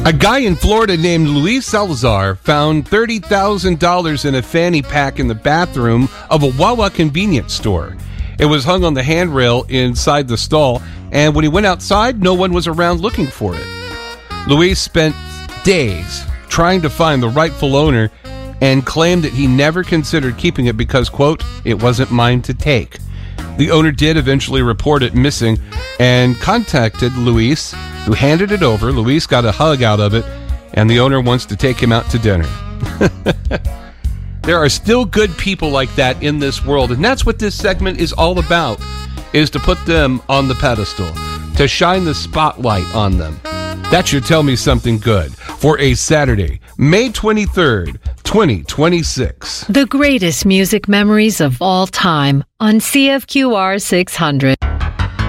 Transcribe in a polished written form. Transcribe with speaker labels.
Speaker 1: A guy in Florida named Luis Salazar found $30,000 in a fanny pack in the bathroom of a Wawa convenience store. It was hung on the handrail inside the stall, and when he went outside, no one was around looking for it. Luis spent days trying to find the rightful owner and claimed that he never considered keeping it because, quote, it wasn't mine to take. The owner did eventually report it missing and contacted Luis, who handed it over. Luis got a hug out of it, and the owner wants to take him out to dinner. There are still good people like that in this world, and that's what this segment is all about, is to put them on the pedestal, to shine the spotlight on them. That should tell me something good for a Saturday, May 23rd, 2026.
Speaker 2: The greatest music memories of all time on CFQR 600.